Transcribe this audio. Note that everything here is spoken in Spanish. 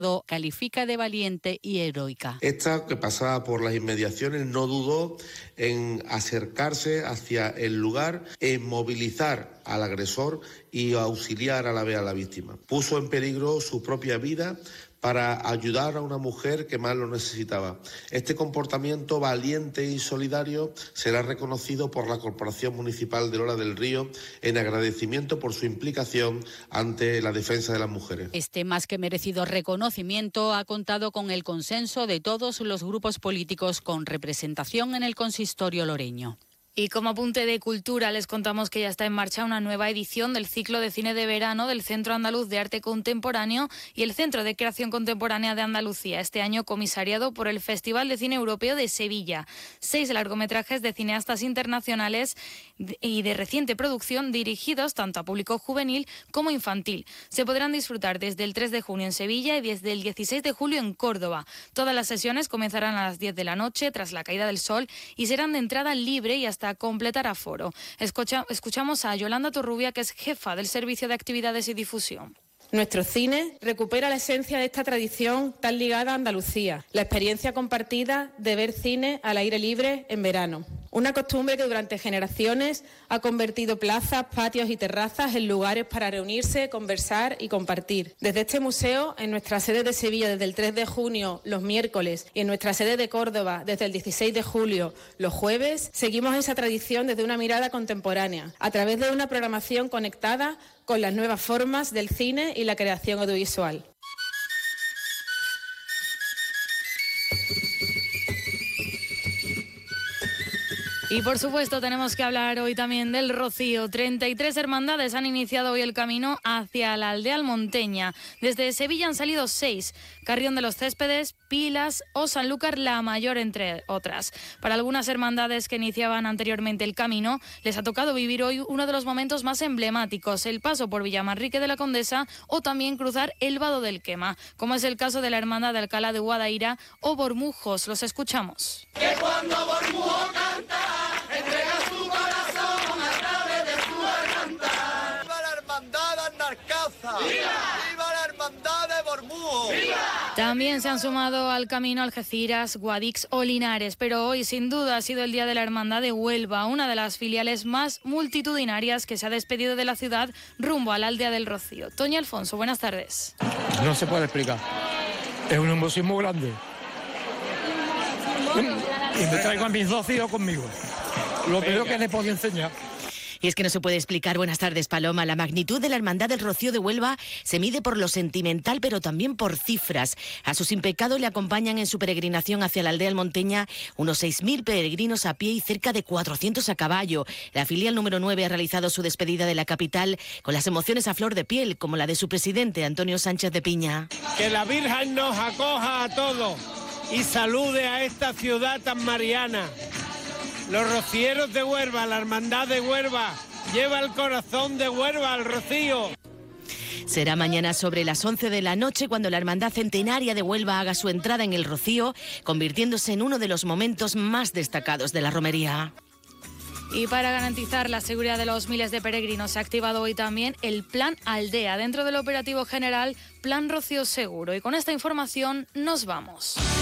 califica de valiente y heroica. Esta, que pasaba por las inmediaciones, no dudó en acercarse hacia el lugar, en movilizar al agresor y auxiliar a la vez a la víctima. Puso en peligro su propia vida para ayudar a una mujer que más lo necesitaba. Este comportamiento valiente y solidario será reconocido por la Corporación Municipal de Lola del Río en agradecimiento por su implicación ante la defensa de las mujeres. Este más que merecido reconocimiento ha contado con el consenso de todos los grupos políticos con representación en el consistorio loreño. Y como apunte de cultura, les contamos que ya está en marcha una nueva edición del ciclo de cine de verano del Centro Andaluz de Arte Contemporáneo y el Centro de Creación Contemporánea de Andalucía, este año comisariado por el Festival de Cine Europeo de Sevilla. 6 largometrajes de cineastas internacionales y de reciente producción dirigidos tanto a público juvenil como infantil. Se podrán disfrutar desde el 3 de junio en Sevilla y desde el 16 de julio en Córdoba. Todas las sesiones comenzarán a las 10 de la noche tras la caída del sol y serán de entrada libre y hasta completar aforo. Escuchamos a Yolanda Torrubia, que es jefa del Servicio de Actividades y Difusión. Nuestro cine recupera la esencia de esta tradición tan ligada a Andalucía, la experiencia compartida de ver cine al aire libre en verano. Una costumbre que durante generaciones ha convertido plazas, patios y terrazas en lugares para reunirse, conversar y compartir. Desde este museo, en nuestra sede de Sevilla desde el 3 de junio, los miércoles, y en nuestra sede de Córdoba desde el 16 de julio, los jueves, seguimos esa tradición desde una mirada contemporánea, a través de una programación conectada con las nuevas formas del cine y la creación audiovisual. Y por supuesto tenemos que hablar hoy también del Rocío. 33 hermandades han iniciado hoy el camino hacia la aldea almonteña. Desde Sevilla han salido 6. Carrión de los Céspedes, Pilas o Sanlúcar la Mayor, entre otras. Para algunas hermandades que iniciaban anteriormente el camino, les ha tocado vivir hoy uno de los momentos más emblemáticos, el paso por Villamanrique de la Condesa o también cruzar el Vado del Quema, como es el caso de la hermandad de Alcalá de Guadaira o Bormujos. Los escuchamos. Que cuando Bormujo canta, entrega su corazón a través de su hermandad. ¡Viva la hermandad de Anarcaza! ¡Viva! ¡Viva la hermandad de Bormujo! ¡Viva! También se han sumado al camino Algeciras, Guadix o Linares, pero hoy sin duda ha sido el día de la Hermandad de Huelva, una de las filiales más multitudinarias que se ha despedido de la ciudad rumbo a la aldea del Rocío. Toña Alfonso, buenas tardes. No se puede explicar. Es un emoción muy grande. Y me traigo a mis 2 hijos conmigo. Lo peor que les puedo enseñar. Y es que no se puede explicar, buenas tardes Paloma, la magnitud de la Hermandad del Rocío de Huelva se mide por lo sentimental pero también por cifras. A su sin pecado le acompañan en su peregrinación hacia la aldea almonteña unos 6.000 peregrinos a pie y cerca de 400 a caballo. La filial número 9 ha realizado su despedida de la capital con las emociones a flor de piel, como la de su presidente Antonio Sánchez de Piña. Que la Virgen nos acoja a todos y salude a esta ciudad tan mariana. Los rocieros de Huelva, la Hermandad de Huelva, lleva el corazón de Huelva al Rocío. Será mañana sobre las 11 de la noche cuando la Hermandad Centenaria de Huelva haga su entrada en el Rocío, convirtiéndose en uno de los momentos más destacados de la romería. Y para garantizar la seguridad de los miles de peregrinos se ha activado hoy también el Plan Aldea dentro del operativo general Plan Rocío Seguro. Y con esta información nos vamos.